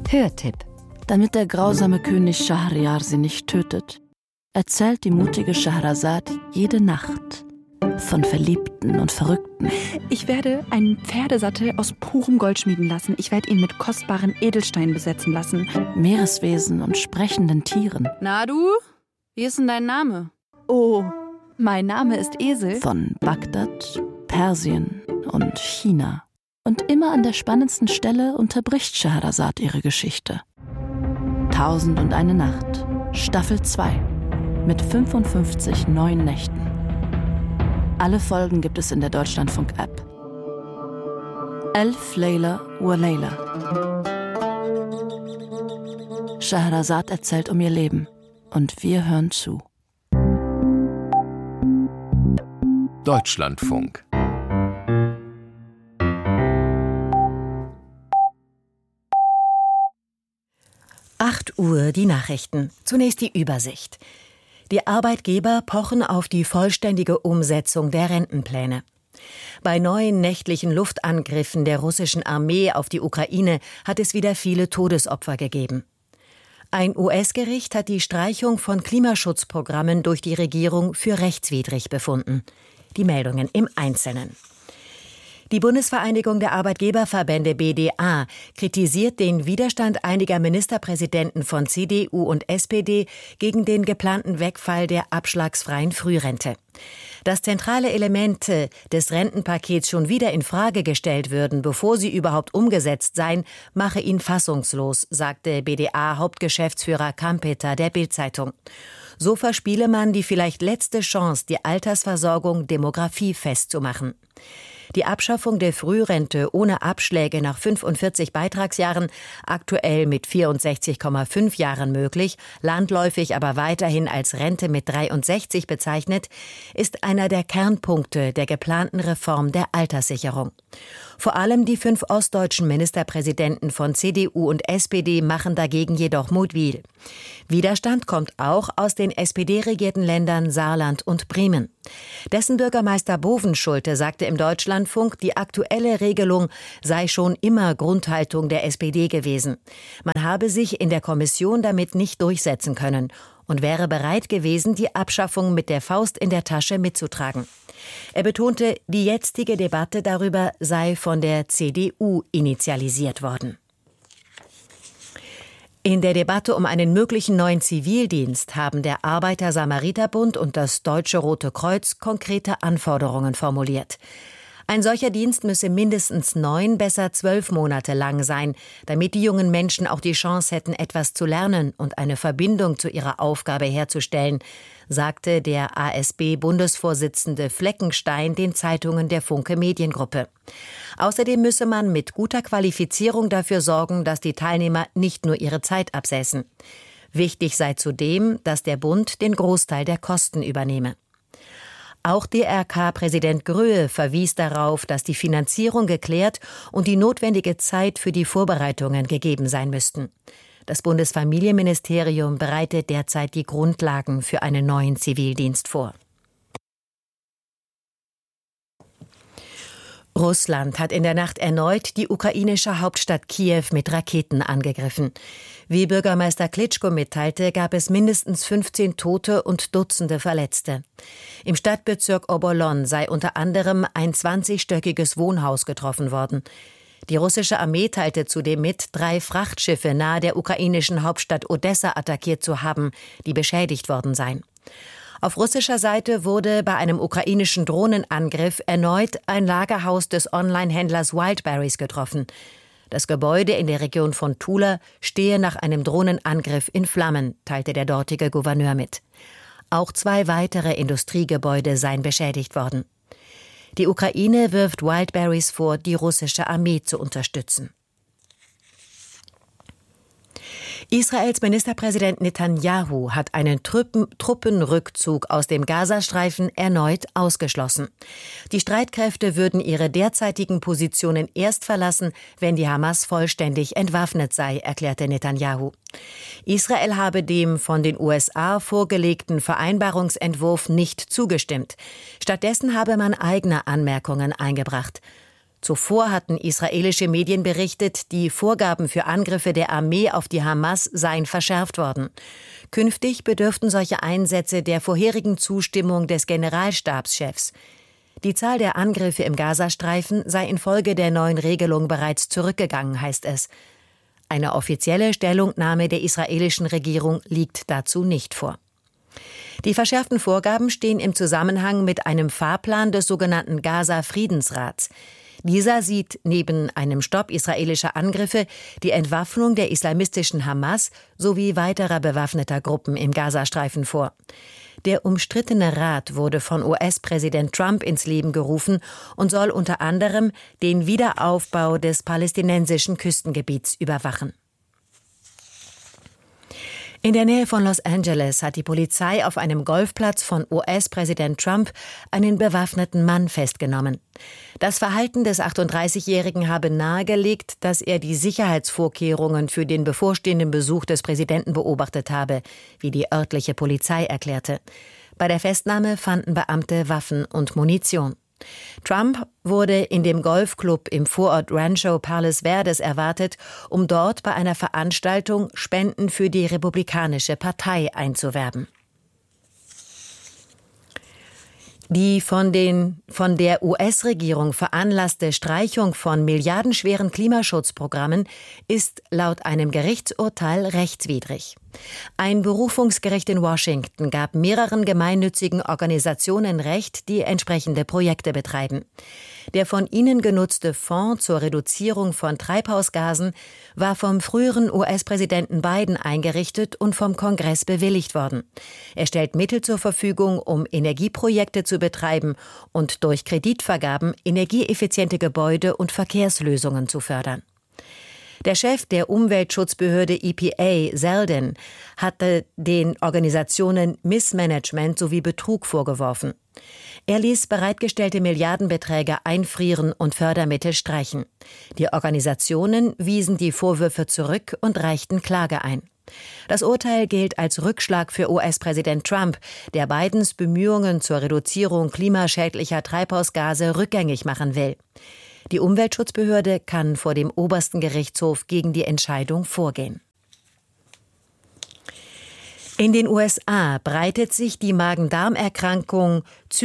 Hörtipp. Damit der grausame König Schahryar sie nicht tötet, erzählt die mutige Scheherazad jede Nacht von Verliebten und Verrückten. Ich werde einen Pferdesattel aus purem Gold schmieden lassen. Ich werde ihn mit kostbaren Edelsteinen besetzen lassen. Meereswesen und sprechenden Tieren. Na du, wie ist denn dein Name? Oh, mein Name ist Esel. Von Bagdad, Persien und China. Und immer an der spannendsten Stelle unterbricht Scheherazad ihre Geschichte. 1001 Nacht, Staffel 2, mit 55 neuen Nächten. Alle Folgen gibt es in der Deutschlandfunk-App. Elf Layla wa Layla. Scheherazad erzählt um ihr Leben und wir hören zu. Deutschlandfunk. Uhr die Nachrichten. Zunächst die Übersicht. Die Arbeitgeber pochen auf die vollständige Umsetzung der Rentenpläne. Bei neuen nächtlichen Luftangriffen der russischen Armee auf die Ukraine hat es wieder viele Todesopfer gegeben. Ein US-Gericht hat die Streichung von Klimaschutzprogrammen durch die Regierung für rechtswidrig befunden. Die Meldungen im Einzelnen. Die Bundesvereinigung der Arbeitgeberverbände BDA kritisiert den Widerstand einiger Ministerpräsidenten von CDU und SPD gegen den geplanten Wegfall der abschlagsfreien Frührente. Dass zentrale Elemente des Rentenpakets schon wieder in Frage gestellt würden, bevor sie überhaupt umgesetzt seien, mache ihn fassungslos, sagte BDA-Hauptgeschäftsführer Kampeter der Bild-Zeitung. So verspiele man die vielleicht letzte Chance, die Altersversorgung demografiefest zu machen. Die Abschaffung der Frührente ohne Abschläge nach 45 Beitragsjahren, aktuell mit 64,5 Jahren möglich, landläufig aber weiterhin als Rente mit 63 bezeichnet, ist einer der Kernpunkte der geplanten Reform der Alterssicherung. Vor allem die 5 ostdeutschen Ministerpräsidenten von CDU und SPD machen dagegen jedoch mutwillig. Widerstand kommt auch aus den SPD-regierten Ländern Saarland und Bremen. Dessen Bürgermeister Bovenschulte sagte im Deutschlandfunk, die aktuelle Regelung sei schon immer Grundhaltung der SPD gewesen. Man habe sich in der Kommission damit nicht durchsetzen können und wäre bereit gewesen, die Abschaffung mit der Faust in der Tasche mitzutragen. Er betonte, die jetzige Debatte darüber sei von der CDU initialisiert worden. In der Debatte um einen möglichen neuen Zivildienst haben der Arbeiter-Samariter-Bund und das Deutsche Rote Kreuz konkrete Anforderungen formuliert. Ein solcher Dienst müsse mindestens 9, besser 12 Monate lang sein, damit die jungen Menschen auch die Chance hätten, etwas zu lernen und eine Verbindung zu ihrer Aufgabe herzustellen, sagte der ASB-Bundesvorsitzende Fleckenstein den Zeitungen der Funke Mediengruppe. Außerdem müsse man mit guter Qualifizierung dafür sorgen, dass die Teilnehmer nicht nur ihre Zeit absäßen. Wichtig sei zudem, dass der Bund den Großteil der Kosten übernehme. Auch DRK-Präsident Gröhe verwies darauf, dass die Finanzierung geklärt und die notwendige Zeit für die Vorbereitungen gegeben sein müssten. Das Bundesfamilienministerium bereitet derzeit die Grundlagen für einen neuen Zivildienst vor. Russland hat in der Nacht erneut die ukrainische Hauptstadt Kiew mit Raketen angegriffen. Wie Bürgermeister Klitschko mitteilte, gab es mindestens 15 Tote und Dutzende Verletzte. Im Stadtbezirk Obolon sei unter anderem ein 20-stöckiges Wohnhaus getroffen worden. Die russische Armee teilte zudem mit, 3 Frachtschiffe nahe der ukrainischen Hauptstadt Odessa attackiert zu haben, die beschädigt worden seien. Auf russischer Seite wurde bei einem ukrainischen Drohnenangriff erneut ein Lagerhaus des Online-Händlers Wildberries getroffen. Das Gebäude in der Region von Tula stehe nach einem Drohnenangriff in Flammen, teilte der dortige Gouverneur mit. Auch 2 weitere Industriegebäude seien beschädigt worden. Die Ukraine wirft Wildberries vor, die russische Armee zu unterstützen. Israels Ministerpräsident Netanyahu hat einen Truppenrückzug aus dem Gazastreifen erneut ausgeschlossen. Die Streitkräfte würden ihre derzeitigen Positionen erst verlassen, wenn die Hamas vollständig entwaffnet sei, erklärte Netanyahu. Israel habe dem von den USA vorgelegten Vereinbarungsentwurf nicht zugestimmt. Stattdessen habe man eigene Anmerkungen eingebracht. Zuvor hatten israelische Medien berichtet, die Vorgaben für Angriffe der Armee auf die Hamas seien verschärft worden. Künftig bedürften solche Einsätze der vorherigen Zustimmung des Generalstabschefs. Die Zahl der Angriffe im Gazastreifen sei infolge der neuen Regelung bereits zurückgegangen, heißt es. Eine offizielle Stellungnahme der israelischen Regierung liegt dazu nicht vor. Die verschärften Vorgaben stehen im Zusammenhang mit einem Fahrplan des sogenannten Gaza-Friedensrats. Dieser sieht neben einem Stopp israelischer Angriffe die Entwaffnung der islamistischen Hamas sowie weiterer bewaffneter Gruppen im Gazastreifen vor. Der umstrittene Rat wurde von US-Präsident Trump ins Leben gerufen und soll unter anderem den Wiederaufbau des palästinensischen Küstengebiets überwachen. In der Nähe von Los Angeles hat die Polizei auf einem Golfplatz von US-Präsident Trump einen bewaffneten Mann festgenommen. Das Verhalten des 38-Jährigen habe nahegelegt, dass er die Sicherheitsvorkehrungen für den bevorstehenden Besuch des Präsidenten beobachtet habe, wie die örtliche Polizei erklärte. Bei der Festnahme fanden Beamte Waffen und Munition. Trump wurde in dem Golfclub im Vorort Rancho Palos Verdes erwartet, um dort bei einer Veranstaltung Spenden für die Republikanische Partei einzuwerben. Die von der US-Regierung veranlasste Streichung von milliardenschweren Klimaschutzprogrammen ist laut einem Gerichtsurteil rechtswidrig. Ein Berufungsgericht in Washington gab mehreren gemeinnützigen Organisationen Recht, die entsprechende Projekte betreiben. Der von ihnen genutzte Fonds zur Reduzierung von Treibhausgasen war vom früheren US-Präsidenten Biden eingerichtet und vom Kongress bewilligt worden. Er stellt Mittel zur Verfügung, um Energieprojekte zu betreiben und durch Kreditvergaben energieeffiziente Gebäude und Verkehrslösungen zu fördern. Der Chef der Umweltschutzbehörde EPA, Zeldin, hatte den Organisationen Missmanagement sowie Betrug vorgeworfen. Er ließ bereitgestellte Milliardenbeträge einfrieren und Fördermittel streichen. Die Organisationen wiesen die Vorwürfe zurück und reichten Klage ein. Das Urteil gilt als Rückschlag für US-Präsident Trump, der Bidens Bemühungen zur Reduzierung klimaschädlicher Treibhausgase rückgängig machen will. Die Umweltschutzbehörde kann vor dem obersten Gerichtshof gegen die Entscheidung vorgehen. In den USA breitet sich die Magen-Darm-Erkrankung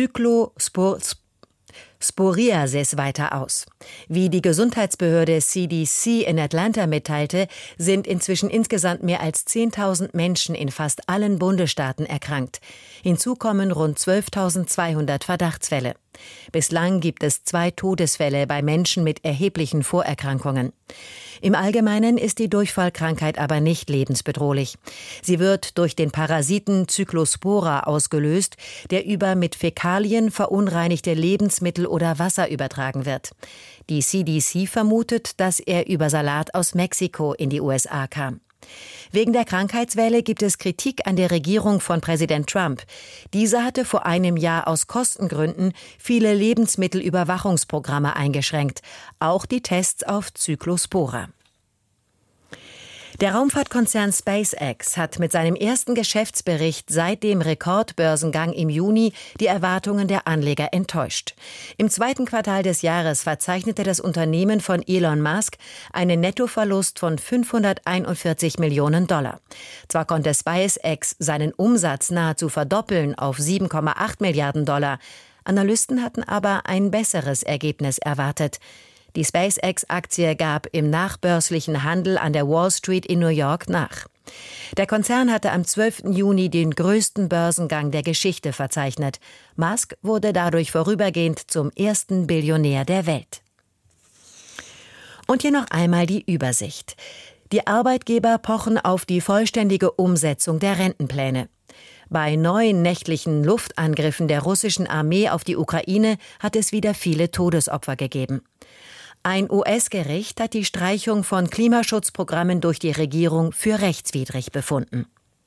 Cyclosporiasis weiter aus. Wie die Gesundheitsbehörde CDC in Atlanta mitteilte, sind inzwischen insgesamt mehr als 10.000 Menschen in fast allen Bundesstaaten erkrankt. Hinzu kommen rund 12.200 Verdachtsfälle. Bislang gibt es 2 Todesfälle bei Menschen mit erheblichen Vorerkrankungen. Im Allgemeinen ist die Durchfallkrankheit aber nicht lebensbedrohlich. Sie wird durch den Parasiten Cyclospora ausgelöst, der über mit Fäkalien verunreinigte Lebensmittel oder Wasser übertragen wird. Die CDC vermutet, dass er über Salat aus Mexiko in die USA kam. Wegen der Krankheitswelle gibt es Kritik an der Regierung von Präsident Trump. Dieser hatte vor einem Jahr aus Kostengründen viele Lebensmittelüberwachungsprogramme eingeschränkt, auch die Tests auf Cyclospora. Der Raumfahrtkonzern SpaceX hat mit seinem ersten Geschäftsbericht seit dem Rekordbörsengang im Juni die Erwartungen der Anleger enttäuscht. Im 2. Quartal des Jahres verzeichnete das Unternehmen von Elon Musk einen Nettoverlust von $541 Millionen. Zwar konnte SpaceX seinen Umsatz nahezu verdoppeln auf $7,8 Milliarden. Analysten hatten aber ein besseres Ergebnis erwartet. Die SpaceX-Aktie gab im nachbörslichen Handel an der Wall Street in New York nach. Der Konzern hatte am 12. Juni den größten Börsengang der Geschichte verzeichnet. Musk wurde dadurch vorübergehend zum ersten Billionär der Welt. Und hier noch einmal die Übersicht. Die Arbeitgeber pochen auf die vollständige Umsetzung der Rentenpläne. Bei neuen nächtlichen Luftangriffen der russischen Armee auf die Ukraine hat es wieder viele Todesopfer gegeben. Ein US-Gericht hat die Streichung von Klimaschutzprogrammen durch die Regierung für rechtswidrig befunden.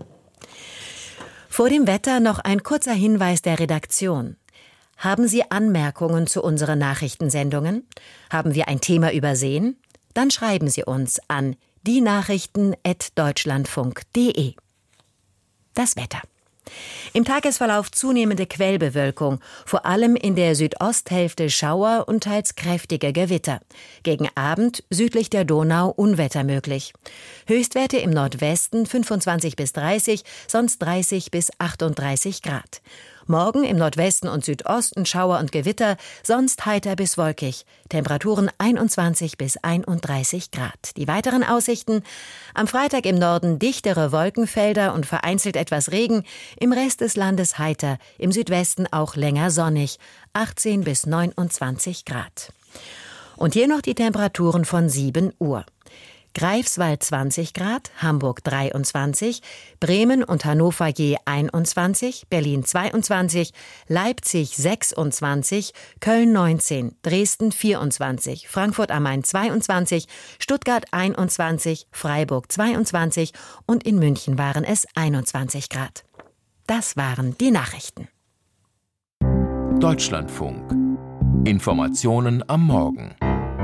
Vor dem Wetter noch ein kurzer Hinweis der Redaktion. Haben Sie Anmerkungen zu unseren Nachrichtensendungen? Haben wir ein Thema übersehen? Dann schreiben Sie uns an dienachrichten@deutschlandfunk.de. Das Wetter. Im Tagesverlauf zunehmende Quellbewölkung, vor allem in der Südosthälfte Schauer und teils kräftige Gewitter. Gegen Abend südlich der Donau Unwetter möglich. Höchstwerte im Nordwesten 25 bis 30, sonst 30 bis 38 Grad. Morgen im Nordwesten und Südosten Schauer und Gewitter, sonst heiter bis wolkig. Temperaturen 21 bis 31 Grad. Die weiteren Aussichten: am Freitag im Norden dichtere Wolkenfelder und vereinzelt etwas Regen, im Rest des Landes heiter, im Südwesten auch länger sonnig, 18 bis 29 Grad. Und hier noch die Temperaturen von 7 Uhr. Greifswald 20 Grad, Hamburg 23, Bremen und Hannover je 21, Berlin 22, Leipzig 26, Köln 19, Dresden 24, Frankfurt am Main 22, Stuttgart 21, Freiburg 22 und in München waren es 21 Grad. Das waren die Nachrichten. Deutschlandfunk. Informationen am Morgen.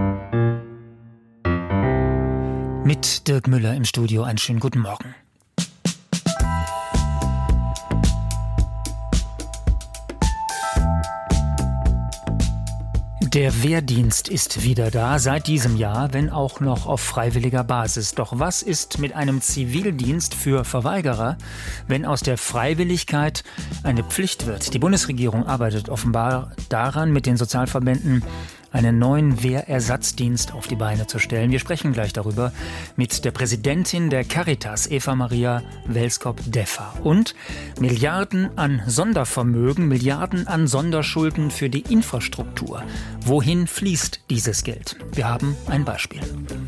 Mit Dirk Müller im Studio, einen schönen guten Morgen. Der Wehrdienst ist wieder da, seit diesem Jahr, wenn auch noch auf freiwilliger Basis. Doch was ist mit einem Zivildienst für Verweigerer, wenn aus der Freiwilligkeit eine Pflicht wird? Die Bundesregierung arbeitet offenbar daran, mit den Sozialverbänden einen neuen Wehrersatzdienst auf die Beine zu stellen. Wir sprechen gleich darüber mit der Präsidentin der Caritas, Eva-Maria Welskop-Deffer. Und Milliarden an Sondervermögen, Milliarden an Sonderschulden für die Infrastruktur. Wohin fließt dieses Geld? Wir haben ein Beispiel.